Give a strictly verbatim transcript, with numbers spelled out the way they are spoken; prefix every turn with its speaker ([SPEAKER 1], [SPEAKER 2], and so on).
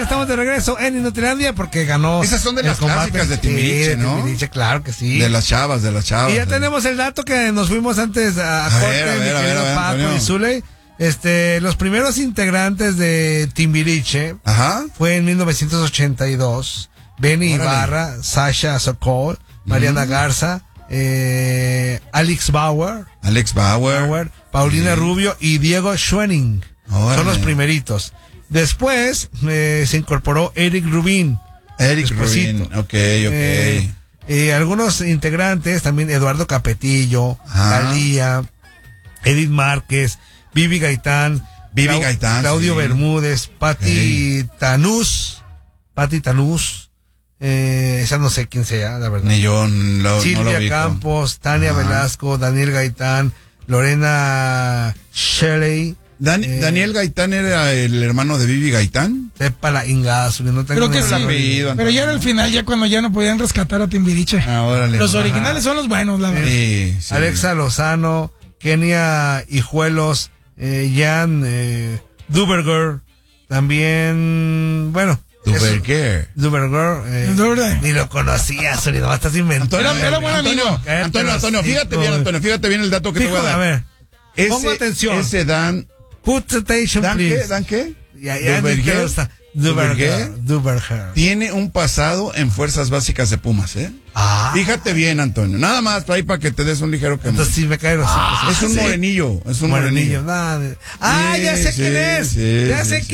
[SPEAKER 1] estamos de regreso en Inutilandia porque ganó.
[SPEAKER 2] Esas son de las clásicas de Timbiriche,
[SPEAKER 1] sí,
[SPEAKER 2] ¿no?
[SPEAKER 1] De Timbiriche, claro que sí.
[SPEAKER 2] De las chavas, de las chavas.
[SPEAKER 1] Y ya
[SPEAKER 2] de...
[SPEAKER 1] tenemos el dato que nos fuimos antes a, a,
[SPEAKER 2] a
[SPEAKER 1] corte,
[SPEAKER 2] ver, a ver,
[SPEAKER 1] mi
[SPEAKER 2] a ver,
[SPEAKER 1] querido
[SPEAKER 2] a ver,
[SPEAKER 1] Paco
[SPEAKER 2] Antonio.
[SPEAKER 1] y Zule. Este, los primeros integrantes de Timbiriche
[SPEAKER 2] Ajá.
[SPEAKER 1] fue en mil novecientos ochenta y dos. Benny
[SPEAKER 2] Órale.
[SPEAKER 1] Ibarra, Sasha Sokol, Mariana
[SPEAKER 2] Mm.
[SPEAKER 1] Garza, eh, Alex Bauer,
[SPEAKER 2] Alex Bauer.
[SPEAKER 1] Bauer, Paulina
[SPEAKER 2] Sí.
[SPEAKER 1] Rubio y Diego Schwenning.
[SPEAKER 2] Órale.
[SPEAKER 1] Son los primeritos. Después eh, se incorporó Eric Rubin.
[SPEAKER 2] Eric
[SPEAKER 1] Despuésito.
[SPEAKER 2] Rubin. Ok, ok.
[SPEAKER 1] Eh, eh, algunos integrantes, también Eduardo Capetillo,
[SPEAKER 2] Ajá.
[SPEAKER 1] Talía, Edith Márquez, Vivi Gaitán,
[SPEAKER 2] Vivi
[SPEAKER 1] Clau-
[SPEAKER 2] Gaitán,
[SPEAKER 1] Claudio
[SPEAKER 2] sí.
[SPEAKER 1] Bermúdez, Patti Tanús, Patti Tanús, eh, esa no sé quién sea, la verdad.
[SPEAKER 2] Ni yo lo,
[SPEAKER 1] Silvia
[SPEAKER 2] no lo vi.
[SPEAKER 1] Campos, Tania
[SPEAKER 2] Ajá.
[SPEAKER 1] Velasco, Daniel Gaitán, Lorena Shelley.
[SPEAKER 2] Dan-
[SPEAKER 1] eh,
[SPEAKER 2] Daniel Gaitán era el hermano de Vivi Gaitán.
[SPEAKER 1] Sepa la Ingasu, no tengo
[SPEAKER 3] Creo que
[SPEAKER 1] ni
[SPEAKER 3] sí.
[SPEAKER 1] la menor
[SPEAKER 2] apellido,
[SPEAKER 1] idea.
[SPEAKER 3] Pero ya era el final, ya cuando ya no podían rescatar a Timbiriche.
[SPEAKER 2] Ah, órale.
[SPEAKER 3] Los
[SPEAKER 2] Ajá.
[SPEAKER 3] originales son los buenos, la verdad.
[SPEAKER 2] Sí, sí.
[SPEAKER 1] Alexa Lozano, Kenia Hijuelos, eh, Jan eh, Duberger, también, bueno.
[SPEAKER 2] Duberger.
[SPEAKER 1] eso- Duberger, eh,
[SPEAKER 3] Duberger.
[SPEAKER 1] ni lo conocía, Sony, nomás estás inventando.
[SPEAKER 2] Antonio,
[SPEAKER 3] Era- era buen
[SPEAKER 2] Antonio,
[SPEAKER 3] amigo.
[SPEAKER 2] Antonio, Antonio, Antonio,
[SPEAKER 1] Sí,
[SPEAKER 2] fíjate bien,
[SPEAKER 1] no.
[SPEAKER 2] Antonio, fíjate bien el dato que te voy a
[SPEAKER 1] Fijo,
[SPEAKER 2] dar.
[SPEAKER 1] a ver,
[SPEAKER 2] Ese,
[SPEAKER 1] pongo atención.
[SPEAKER 2] Ese Dan,
[SPEAKER 1] Put attention,
[SPEAKER 2] ¿Dan
[SPEAKER 1] please.
[SPEAKER 2] qué? ¿Dan qué?
[SPEAKER 1] Ya, ya, ni
[SPEAKER 2] Duberger.
[SPEAKER 1] que está. Duberger.
[SPEAKER 2] Duberger.
[SPEAKER 1] Duberger.
[SPEAKER 2] Tiene un pasado en fuerzas básicas de Pumas, ¿eh?
[SPEAKER 1] Ah,
[SPEAKER 2] Fíjate bien, Antonio. Nada más para ahí para que te des un ligero quemón.
[SPEAKER 1] entonces sí me cae los
[SPEAKER 2] Es un
[SPEAKER 1] sí.
[SPEAKER 2] morenillo, es un
[SPEAKER 1] Morenillo.
[SPEAKER 2] morenillo.
[SPEAKER 1] nada de- Ah,
[SPEAKER 2] Sí,
[SPEAKER 1] ya sé
[SPEAKER 2] sí,
[SPEAKER 1] quién es.
[SPEAKER 2] sí,
[SPEAKER 1] ya
[SPEAKER 2] sí,
[SPEAKER 1] sé
[SPEAKER 2] sí.